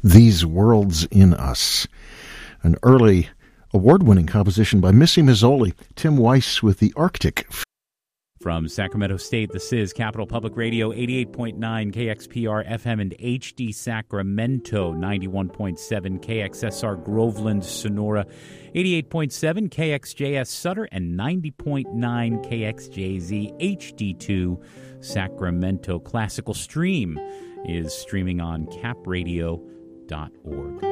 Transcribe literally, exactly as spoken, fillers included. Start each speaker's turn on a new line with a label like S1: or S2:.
S1: These Worlds in Us, an early award-winning composition by Missy Mazzoli. Tim Weiss with the Arctic.
S2: From Sacramento State, this is Capital Public Radio, eighty-eight point nine K X P R F M and H D Sacramento, ninety-one point seven K X S R Groveland, Sonora, eighty-eight point seven K X J S Sutter, and ninety point nine K X J Z H D two Sacramento. Classical Stream is streaming on cap radio dot org.